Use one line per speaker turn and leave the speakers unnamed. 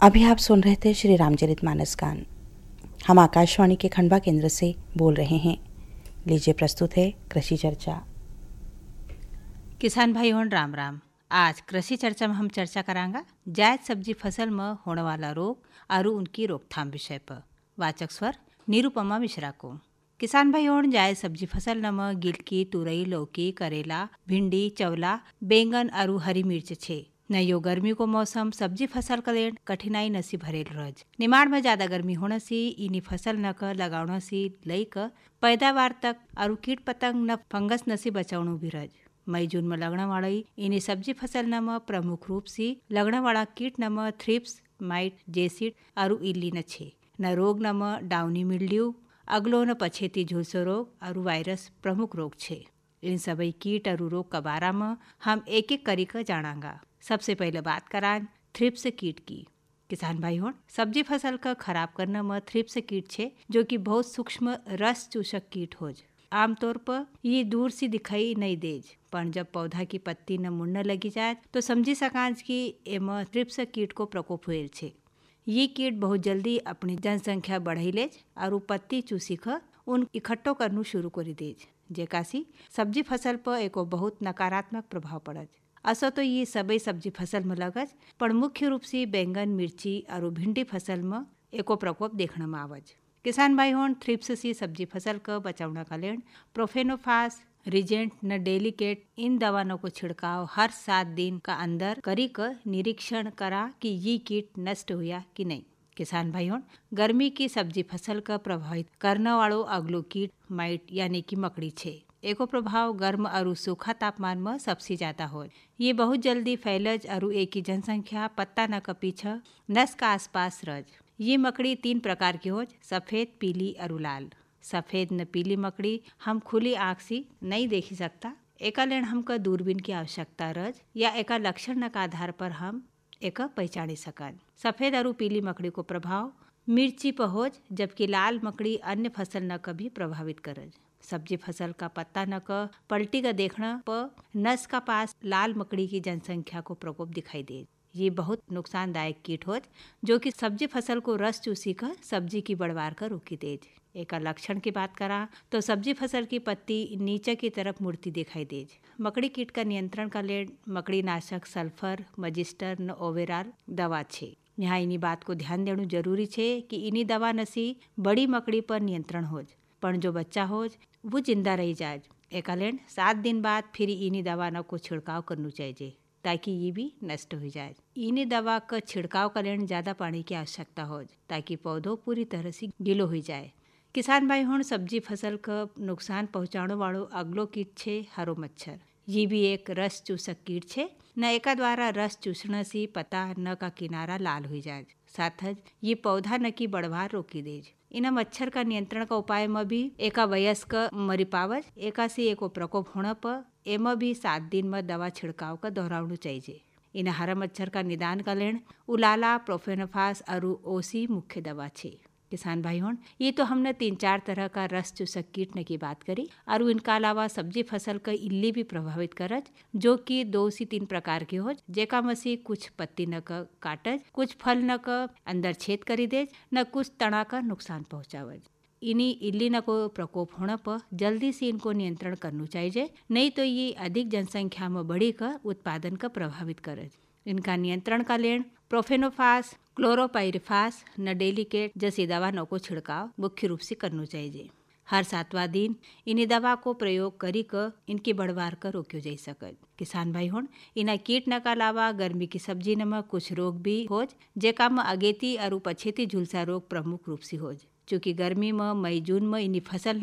अभी आप सुन रहे थे श्री रामचरितमानस गान। हम आकाशवाणी के खंडवा केंद्र से बोल रहे हैं। लीजिए प्रस्तुत है कृषि चर्चा।
किसान भाई राम राम। आज कृषि चर्चा में हम चर्चा करांगा जायद सब्जी फसल में होने वाला रोग और उनकी रोकथाम विषय पर। वाचक स्वर निरुपमा मिश्रा को। किसान भाई जायद सब्जी फसल में गिलकी, तुरई, लौकी, करेला, भिंडी, चवला, बैंगन और हरी मिर्च छे न। यो गर्मी को मौसम सब्जी फसल का लेन कठिनाई नसी भरेल रज। निमाड़ में ज्यादा गर्मी होने से इनी फसल न क लगावना से लई क पैदावार तक और कीट पतंग न फंगस नसी बचावणु भी रज। मई जून में लगने वाली इनी सब्जी फसल न प्रमुख रूप से लगने वाला कीट न थ्रिप्स, माइट, जेसिड और इल्ली न छे न। रोग न डाउनी मिल्ड्यू, अगलो न पछेती झुलसो रोग और वायरस प्रमुख रोग छे। इन सभी कीट और रोग का बारा में हम एक एक करी कर जानांगा। सबसे पहले बात कराएं थ्रिप्स कीट की। किसान भाई सब्जी फसल का खराब करने में थ्रिप्स कीट छे जो कि बहुत सूक्ष्म रस चूसक कीट होज। आमतौर पर ये दूर से दिखाई नहीं देज, पर जब पौधा की पत्ती न मुड़ने लगी जाए तो समझी सकांज कि एम थ्रिप्स कीट को प्रकोप हुए छे। ये कीट बहुत जल्दी अपनी जनसंख्या बढ़ाई लेज और पत्ती चूसी कर उन इकट्ठो करनू शुरू कर देज, जेकासी सब्जी फसल पर एको बहुत नकारात्मक प्रभाव पड़ज। असो तो ये सभी सब्जी फसल में लगज, पर मुख्य रूप से बैंगन, मिर्ची और भिंडी फसल में एको प्रकोप देखने में आवज। किसान भाई थ्रिप्स से सब्जी फसल का बचावना का लेन प्रोफेनोफास, रिजेंट न डेलिकेट इन दवाओं को छिड़काव हर 7 दिन का अंदर करी कर निरीक्षण करा कि ये कीट नष्ट हुआ कि नहीं। किसान भाई गर्मी की सब्जी फसल का प्रभावित करने वालों अगलो कीट माइट यानी कि मकड़ी छे। एको प्रभाव गर्म और सूखा तापमान में सबसे ज्यादा हो। ये बहुत जल्दी फैलज और एक की जनसंख्या पत्ता न का पीछे नस का आसपास रज। ये मकड़ी 3 प्रकार की होज, सफेद, पीली और लाल। सफेद न पीली मकड़ी हम खुली आँख से नहीं देखी सकता, एका लेन हमका दूरबीन की आवश्यकता रज या एका लक्षण न का आधार पर हम एका पहचानी सकन। सफेद और पीली मकड़ी को प्रभाव मिर्ची पर होज, जबकि लाल मकड़ी अन्य फसल न का भी प्रभावित करज। सब्जी फसल का पत्ता न क पलटी का देखना पर नस का पास लाल मकड़ी की जनसंख्या को प्रकोप दिखाई दे। ये बहुत नुकसानदायक कीट होज जो कि सब्जी फसल को रस चूसी कर सब्जी की बढ़वार कर रोकी देज। एक लक्षण की बात करा तो सब्जी फसल की पत्ती नीचे की तरफ मुड़ती दिखाई देज। मकड़ी कीट का नियंत्रण का लेन मकड़ी नाशक सल्फर, मजिस्टर न ओवेराल दवा छे। यहाँ इन्हीं बात को ध्यान देना जरूरी छे कि इन्हीं दवा नसी बड़ी मकड़ी पर नियंत्रण होज, पर जो बच्चा होज वो जिंदा रही जाए। एक लेन 7 दिन बाद फिर इन्हीं दवा न को छिड़काव करना चाहिए ताकि ये भी नष्ट हो जाए। इन्हीं दवा का छिड़काव का लेन ज्यादा पानी की आवश्यकता हो ताकि पौधों पूरी तरह से गीलो हो जाए। किसान भाई सब्जी फसल का नुकसान पहुंचाने वालों अगलो कीट छे हरो मच्छर। ये भी एक रस चूसक कीट छे न। एका द्वारा रस चूसने से पत्ता न का किनारा लाल हो जाए, साथ ये पौधा न की बढ़वार रोकी देज। इन मच्छर का नियंत्रण का उपाय में भी एका वयस्क मरी पावज, एका से एको प्रकोप होने पर एम भी 7 दिन में दवा छिड़काव का दोहरावना चाहिए। इन हरा मच्छर का निदान का लेन उलाला, प्रोफेनोफास और ओसी मुख्य दवा छे। किसान भाई ये तो हमने 3-4 तरह का रस चूसक कीट की बात करी और इनका अलावा सब्जी फसल का इल्ली भी प्रभावित करज जो कि 2 से 3 प्रकार के हो, जेका मसी कुछ पत्ती न का काटज, कुछ फल न का अंदर छेद करी देज न कुछ तना का नुकसान पहुंचावज। इन्हीं इल्ली न को प्रकोप होने पर जल्दी से इनको नियंत्रण करना चाहिए, नहीं तो ये अधिक जनसंख्या में बढ़ी कर उत्पादन का प्रभावित करज। इनका नियंत्रण का लेन प्रोफेनोफास, क्लोरोपाइरिफास न डेलिकेट जैसी दवा न को छिड़काव मुख्य रूप से करना चाहिए। हर 7वां दिन इन्हीं दवा को प्रयोग करी कर इनकी बढ़वार कर रोक्यो जा सके। किसान भाई इन्हें कीट न का अलावा गर्मी की सब्जी न में कुछ रोग भी होज, जेका में अगेती और पछेती झुलसा रोग प्रमुख रूप से होज। चूँकि गर्मी में मई जून में इन्हीं फसल